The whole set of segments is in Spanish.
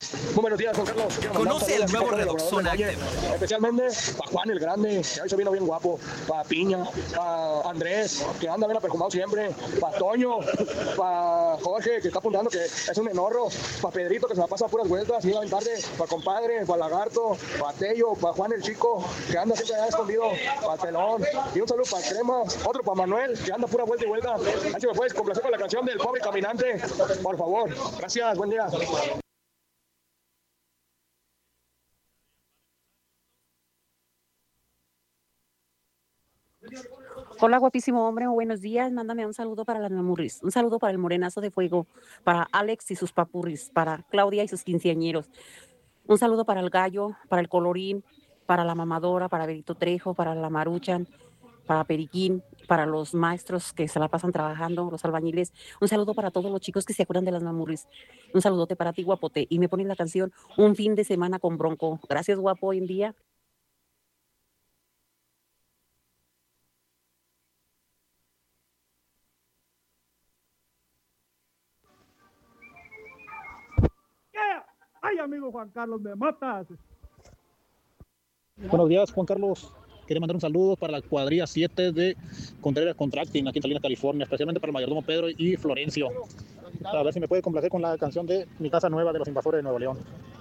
Muy buenos días, Juan Carlos. Conoce el nuevo Redoxon Active. Especialmente para Juan el Grande, que hoy se vino bien guapo. Para Piña, para Andrés, que anda bien perfumado siempre. Para Toño, para Jorge, que está apuntando que es un enorro. Para Pedrito, que se la pasa a puras vueltas y llega bien tarde. Para Compadre, para Lagarto, para Tello, para Juan el Chico, que anda siempre allá escondido. Para Pelón. Y un saludo para Cremas. Otro para Manuel, que anda pura vuelta y vuelta. Ahí se me puedes complacer con la canción del pobre caminante. Por favor. Gracias, buen día. Hola, guapísimo hombre, buenos días. Mándame un saludo para las mamurris, un saludo para el morenazo de fuego, para Alex y sus papurris, para Claudia y sus quinceañeros. Un saludo para el gallo, para el colorín, para la mamadora, para Berito Trejo, para la maruchan, para Periquín, para los maestros que se la pasan trabajando, los albañiles. Un saludo para todos los chicos que se acuerdan de las mamurris. Un saludote para ti, guapote. Y me ponen la canción Un fin de semana con Bronco. Gracias, guapo, hoy en día. Ay, amigo Juan Carlos, me matas. Buenos días, Juan Carlos. Quería mandar un saludo para la cuadrilla 7 de Contreras Contracting, aquí en Salinas, California, especialmente para el mayordomo Pedro y Florencio. A ver si me puede complacer con la canción de Mi Casa Nueva de los Invasores de Nuevo León.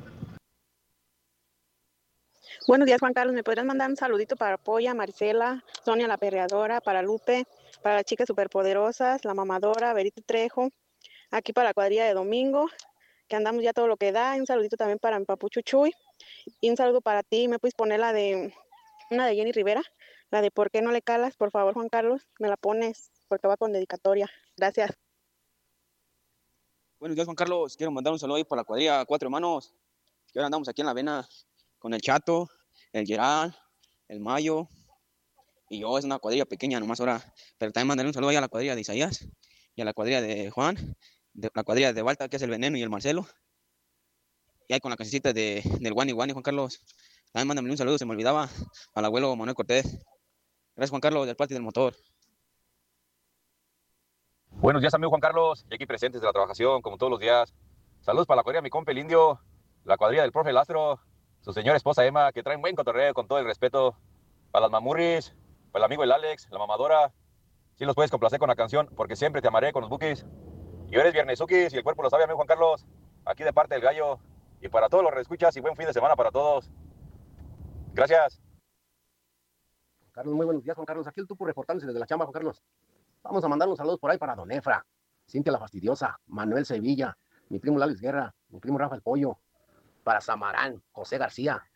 Buenos días, Juan Carlos. ¿Me podrías mandar un saludito para Polla, Marcela, Sonia la Perreadora, para Lupe, para las chicas superpoderosas, la mamadora, Berito Trejo, aquí para la cuadrilla de Domingo, que andamos ya todo lo que da. Y un saludito también para mi papucho Chuy. Y un saludo para ti. ¿Me puedes poner una de Jenny Rivera? La de ¿Por qué no le calas? Por favor, Juan Carlos, me la pones porque va con dedicatoria. Gracias. Buenos días, Juan Carlos. Quiero mandar un saludo ahí por la cuadrilla Cuatro Hermanos, que ahora andamos aquí en la avena con el Chato, el Gerard, el Mayo, y yo. Es una cuadrilla pequeña nomás ahora, pero también mandaré un saludo ahí a la cuadrilla de Isaías, y a la cuadrilla de Juan, de la cuadrilla de Balta, que es el Veneno y el Marcelo, y ahí con la casita del Guani Guani, Juan Carlos. También mándame un saludo, se me olvidaba, al abuelo Manuel Cortés. Gracias, Juan Carlos, del Party del Motor. Buenos días, amigo Juan Carlos, y aquí presentes de la trabajación, como todos los días. Saludos para la cuadrilla de mi compa el Indio, la cuadrilla del profe Lastro, su señora esposa Emma, que traen buen cotorreo con todo el respeto. Para las mamurris, para el amigo el Alex, la mamadora. Sí los puedes complacer con la canción, porque siempre te amaré con los buquis. Y hoy eres viernesukis y el cuerpo lo sabe, amigo Juan Carlos. Aquí de parte del gallo. Y para todos los reescuchas y buen fin de semana para todos. Gracias. Carlos, muy buenos días, Juan Carlos. Aquí el Tupo reportándose desde la chamba, Juan Carlos. Vamos a mandar unos saludos por ahí para Don Efra, Cintia la Fastidiosa, Manuel Sevilla, mi primo Lales Guerra, mi primo Rafa el Pollo, para Samarán, José García,